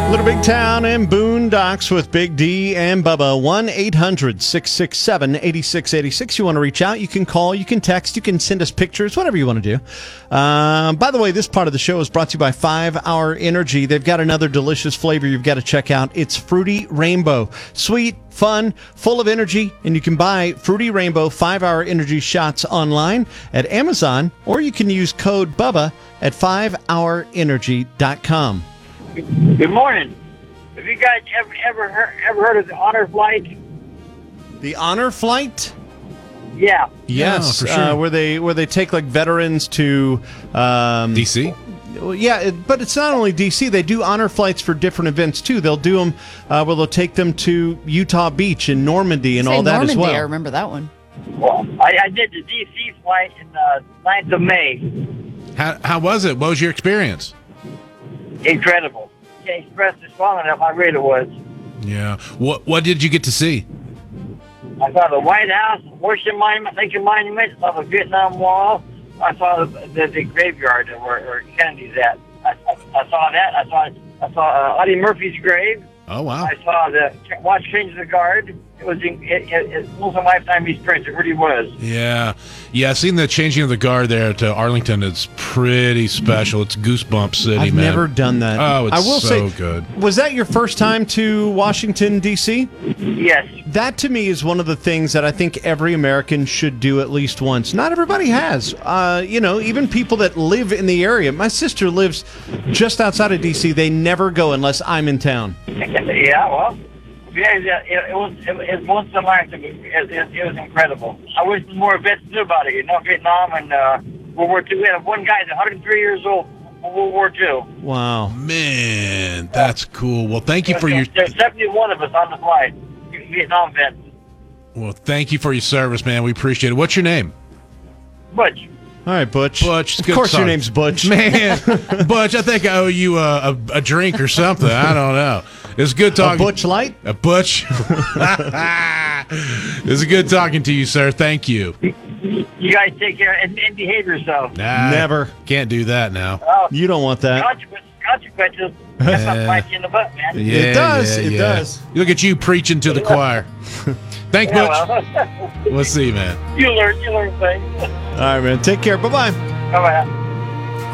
Little Big Town and Boondocks with Big D and Bubba. 1-800-667-8686. You want to reach out, you can call, you can text, you can send us pictures, whatever you want to do. By the way, this part of the show is brought to you by 5 Hour Energy. They've got another delicious flavor you've got to check out. It's Fruity Rainbow. Sweet, fun, full of energy, and you can buy Fruity Rainbow 5 Hour Energy shots online at Amazon, or you can use code BUBBA at 5hourenergy.com. Good morning. Have you guys ever heard of the Honor Flight? The Honor Flight? Yeah. Yes, for sure. where they take like veterans to DC? Yeah, but it's not only DC. They do honor flights for different events too. They'll do them where they'll take them to Utah Beach and Normandy and all that Normandy, as well. I remember that one. Well, I did the DC flight in the 9th of May. How was it? What was your experience? Incredible. Can't express it strong enough how great it was. Yeah. What did you get to see? I saw the White House, Washington Monument, Lincoln Monument. I saw the Vietnam Wall. I saw the graveyard where Kennedy's at. I saw that. I saw Audie Murphy's grave. Oh, wow. I saw watch Change of the Guard. It was a lifetime experience. It really was. Yeah. I've seen the changing of the guard there to Arlington. It's pretty special. It's Goosebump City, I've man. never done that. Oh, it's I will so say, good. Was that your first time to Washington, D.C.? Yes. That, to me, is one of the things that I think every American should do at least once. Not everybody has. Even people that live in the area. My sister lives just outside of D.C. They never go unless I'm in town. Yeah, well, it was once in a lifetime. It was incredible. I wish more vets knew about it. Vietnam and World War II. We had one guy that's 103 years old from World War II. Wow. Man, that's cool. Well, thank you for your... There's 71 of us on the flight, Vietnam vets. Well, thank you for your service, man. We appreciate it. What's your name? Butch. All right, Butch. Butch. Of course your name's Butch. Man, Butch, I think I owe you a drink or something. I don't know. It's good talking. A Butch Light? A Butch. It's good talking to you, sir. Thank you. You guys take care and behave yourself. Nah, Never. Can't do that now. You don't want that. Consequences. That's not biting you in the butt, man. Yeah, It does. yeah, It yeah. does. Look at you preaching to the choir. Thanks, Butch. Well, We'll see, man. you learn things. All right, man. Take care. Bye-bye. Bye-bye.